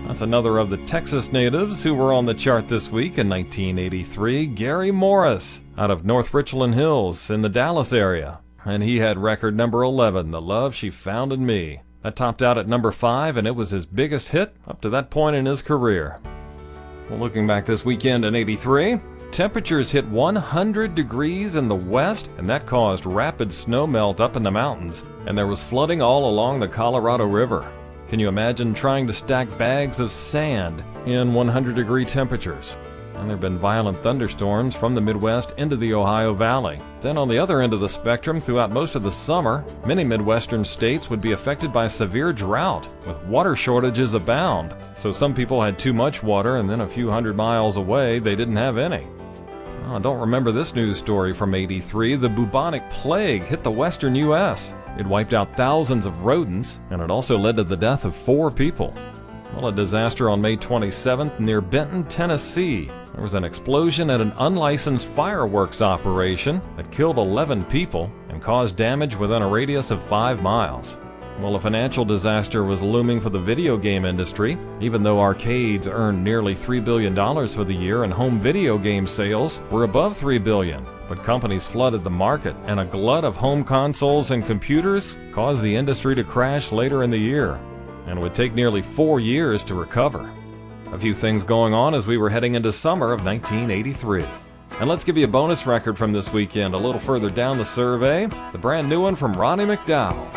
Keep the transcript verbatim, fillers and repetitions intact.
That's another of the Texas natives who were on the chart this week in nineteen eighty-three, Gary Morris, out of North Richland Hills in the Dallas area. And he had record number eleven, The Love She Found in Me. That topped out at number five, and it was his biggest hit up to that point in his career. Well, looking back this weekend in eighty-three, temperatures hit one hundred degrees in the west, and that caused rapid snowmelt up in the mountains, and there was flooding all along the Colorado River. Can you imagine trying to stack bags of sand in one hundred degree temperatures? And there have been violent thunderstorms from the Midwest into the Ohio Valley. Then on the other end of the spectrum, throughout most of the summer, many Midwestern states would be affected by severe drought, with water shortages abound. So some people had too much water, and then a few hundred miles away, they didn't have any. Oh, I don't remember this news story from eighty-three. The bubonic plague hit the western U S It wiped out thousands of rodents, and it also led to the death of four people. Well, a disaster on May twenty-seventh near Benton, Tennessee. There was an explosion at an unlicensed fireworks operation that killed eleven people and caused damage within a radius of five miles. Well, a financial disaster was looming for the video game industry. Even though arcades earned nearly three billion dollars for the year and home video game sales were above three billion dollars. But companies flooded the market, and a glut of home consoles and computers caused the industry to crash later in the year. And it would take nearly four years to recover. A few things going on as we were heading into summer of nineteen eighty-three. And let's give you a bonus record from this weekend a little further down the survey, the brand new one from Ronnie McDowell.